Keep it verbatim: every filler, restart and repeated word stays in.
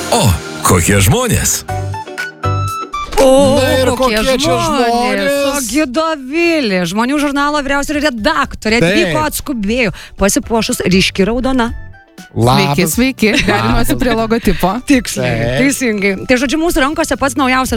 O, kokie žmonės. O, Na ir kokie, kokie čia žmonės. Ogi Dovilė, žmonių žurnalo vyriausia redaktorė, Taip. atvyko atskubėjo, pasipuošus ryški raudona. Sveiki, sveiki. Galima su prie logotipo. Tiksliai, Taip. teisingai. Tai žodžiu, mūsų rankose pats naujausias